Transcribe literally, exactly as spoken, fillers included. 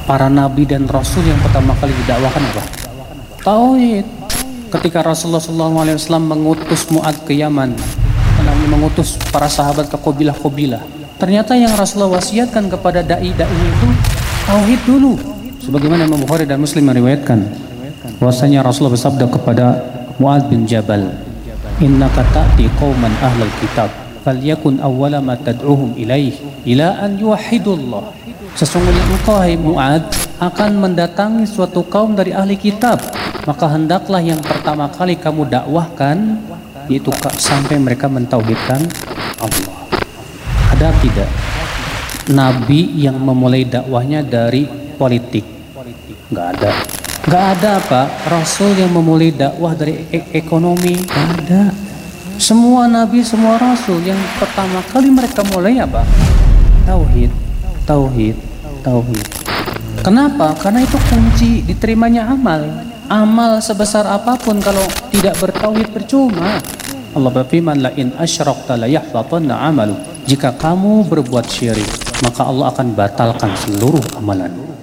para nabi dan rasul yang pertama kali didakwahkan apa? Tauhid. Ketika Rasulullah shallallahu alaihi wasallam mengutus Mu'adz ke Yaman, mengutus para sahabat ke kabilah-kabilah, ternyata yang Rasulullah wasiatkan kepada dai-dai itu tauhid dulu. Sebagaimana Imam Bukhari dan Muslim meriwayatkan, bahwasanya Rasulullah bersabda kepada Mu'adz bin Jabal, innaka ta'ti qauman ahlal kitab falyakun awwala ma tad'uhum ilaih ila an yuwahhidullah. Sesungguhnya engkau, hai Mu'adz, akan mendatangi suatu kaum dari ahli kitab, maka hendaklah yang pertama kali kamu dakwahkan yaitu sampai mereka mentauhidkan Allah. Ada tidak nabi yang memulai dakwahnya dari politik? Nggak ada. Nggak ada apa rasul yang memulai dakwah dari e- ekonomi? Nggak ada. Semua nabi, semua rasul yang pertama kali mereka mulai apa? Tauhid, tauhid, tauhid. Kenapa? Karena itu kunci diterimanya amal. Amal sebesar apapun kalau tidak bertauhid percuma. Allah berfirman, la in asyrakta la yahbatanna 'amalu. Jika kamu berbuat syirik, maka Allah akan batalkan seluruh amalan.